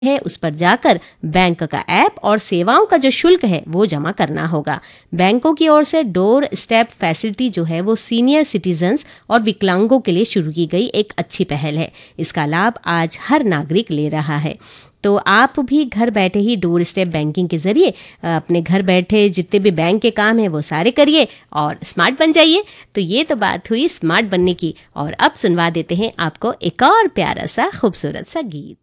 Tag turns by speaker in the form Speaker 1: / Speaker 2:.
Speaker 1: है उस पर जाकर बैंक का ऐप और सेवाओं का जो शुल्क है वो जमा करना होगा। बैंकों की ओर से डोर स्टेप फैसिलिटी जो है वो सीनियर सिटीजन्स और विकलांगों के लिए शुरू की गई एक अच्छी पहल है। इसका लाभ आज हर नागरिक ले रहा है। तो आप भी घर बैठे ही डोर स्टेप बैंकिंग के जरिए अपने घर बैठे जितने भी बैंक के काम हैं वो सारे करिए और स्मार्ट बन जाइए। तो ये तो बात हुई स्मार्ट बनने की, और अब सुनवा देते हैं आपको एक और प्यारा सा खूबसूरत सा गीत।